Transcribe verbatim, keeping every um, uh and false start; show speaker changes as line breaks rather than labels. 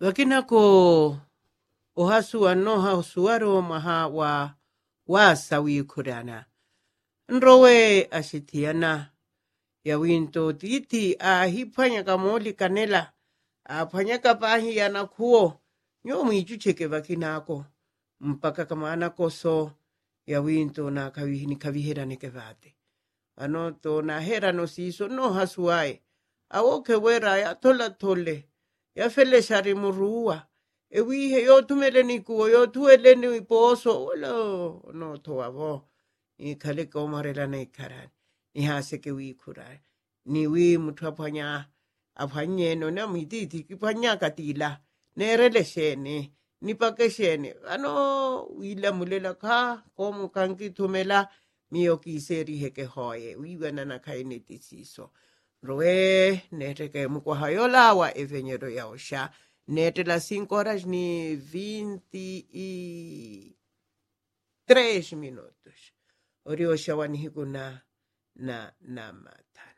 Wakinako ohasu anoha suaro maha wa wasawi kurana. Nrowe ashitiana. Ya winto titi a hipanya kamoli kanela. A panyaka pahi anakuo. Nyomu ichucheke wakinako. Mpaka kama anakoso. Ya winto na kawihini kawihera nekevate. Ano to na hera no siso no hasuai. Awoke wera ya tola tole. Ya fele shari murua. Ewi he yo tumele ni kuo yo tuele ni poso. Walo no to avo. Ni kale komarela na ikaran. Ni hase ke wi kurai. Ni wi mutapanya. Apanye no na mititi kipanya katila. Nerele shene. Ni pake shene. Ano wila mulela ka. Komu kanki tumela. Mio kiseri heke hoye. Wiwa na kaini tisiso. Roe, nete que mucohayola wa eveñero ya osha. Nete las cinco horas ni veinte y tres minutos. Oriosha wanihikuna na na mata.